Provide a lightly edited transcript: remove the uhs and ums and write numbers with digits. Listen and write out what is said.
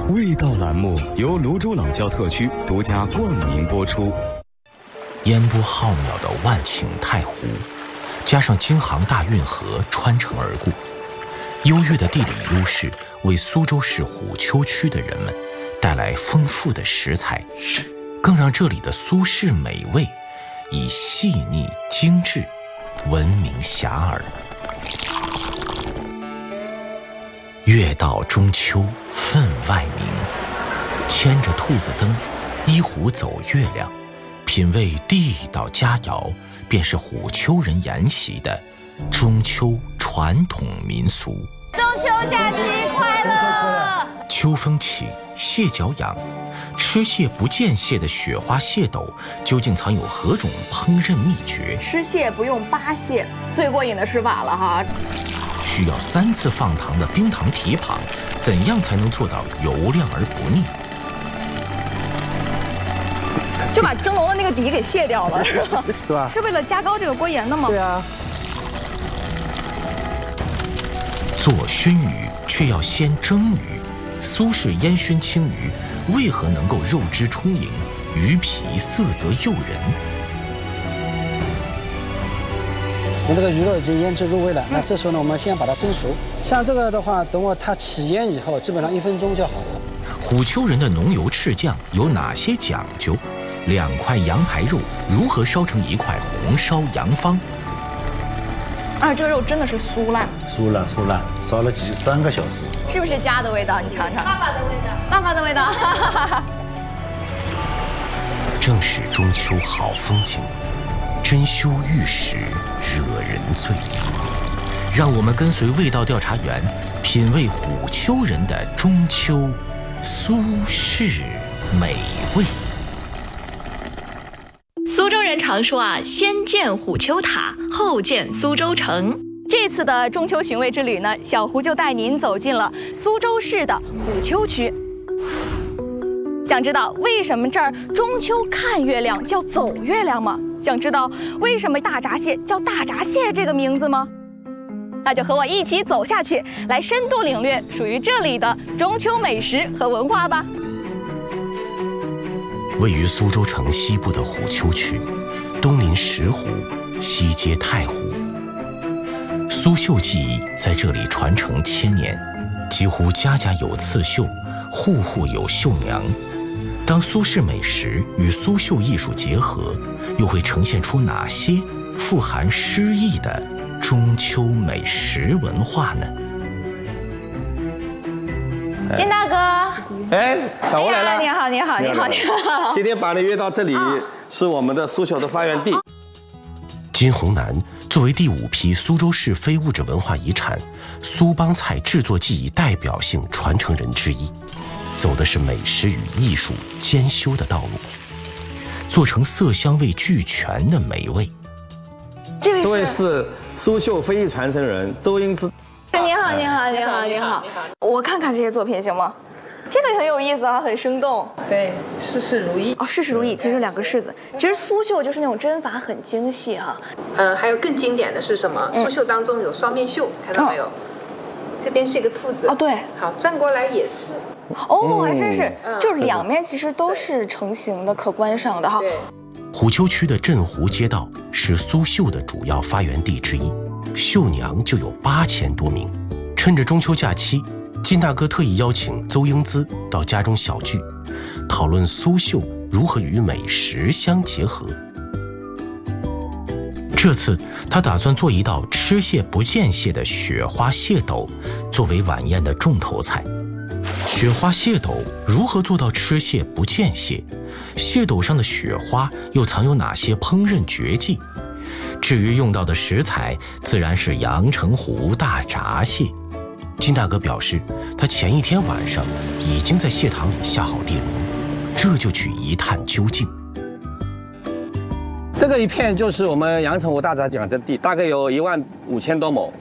味道栏目由泸州老窖特区独家冠名播出。 烟波浩渺的万顷太湖，加上京杭大运河穿城而过，优越的地理优势为苏州市虎丘区的人们带来丰富的食材，更让这里的苏式美味以细腻精致闻名遐迩。月到中秋分外明，牵着兔子灯，依湖走月亮，品味地道佳肴，便是虎丘人沿袭的中秋传统民俗。 中秋假期快乐！ 秋风起，蟹脚痒，吃蟹不见蟹的雪花蟹斗究竟藏有何种烹饪秘诀？ 吃蟹不用扒蟹，最过瘾的吃法了哈！ 需要3次放糖的冰糖蹄膀，怎样才能做到油亮而不腻？ 就把蒸笼的那个底给卸掉了，是吧？ 对吧？ 是为了加高这个锅沿的吗？ 对啊。 做熏鱼却要先蒸鱼，苏式烟熏青鱼为何能够肉汁充盈，鱼皮色泽诱人？ 我们这个鱼肉已经腌制入味了，那这时候呢，我们先把它蒸熟。像这个的话，等会它起烟以后，基本上1分钟就好了。 虎丘人的浓油赤酱有哪些讲究？2块羊排肉如何烧成1块红烧羊方？ 啊，这个肉真的是酥烂， 酥烂，烧了3个小时， 是不是家的味道？你尝尝，爸爸的味道，爸爸的味道。 正是中秋好风景，珍馐玉石惹人醉。让我们跟随味道调查员，品味虎丘人的中秋苏式美味。 苏州人常说啊，先建虎丘塔，后建苏州城。 这次的中秋寻味之旅呢，小胡就带您走进了苏州市的虎丘区。想知道为什么这儿中秋看月亮叫走月亮吗？想知道为什么大闸蟹叫大闸蟹这个名字吗？那就和我一起走下去，来深度领略属于这里的中秋美食和文化吧。 位于苏州城西部的虎丘区，东临石湖，西接太湖。苏绣技艺在这里传承1000年，几乎家家有刺绣，户户有绣娘。当苏式美食与苏绣艺术结合，又会呈现出哪些富含诗意的中秋美食文化呢？ 金大哥， 哎，小吴来了。 你好，你好，你好，你好。 今天把你约到这里，是我们的苏绣的发源地。 金红楠作为第5批苏州市非物质文化遗产苏帮菜制作技艺代表性传承人之一，走的是美食与艺术兼修的道路，做成色香味俱全的美味。 这位是苏绣非遗传承人周英姿。 你好，你好，你好，你好。我看看这些作品行吗？这个很有意思啊，很生动。 对，事事如意。 哦，事事如意，其实2个柿子。其实苏绣就是那种针法很精细哈。 还有更经典的是什么？苏绣当中有双面绣，看到没有？这边是一个兔子。 哦，对。 好，转过来也是。 哦，还真是，就是2面其实都是成型的、可观赏的哈。 对。 虎丘区的镇湖街道是苏绣的主要发源地之一，绣娘就有8000多名。趁着中秋假期，金大哥特意邀请邹英姿到家中小聚，讨论苏绣如何与美食相结合。这次他打算做一道吃蟹不见蟹的雪花蟹斗，作为晚宴的重头菜。雪花蟹斗如何做到吃蟹不见蟹？蟹斗上的雪花又藏有哪些烹饪绝技？至于用到的食材，自然是阳澄湖大闸蟹。金大哥表示，他前一天晚上已经在蟹塘里下好地笼，这就去一探究竟。 这个一片就是我们阳澄湖大闸养殖地，大概有15000多亩。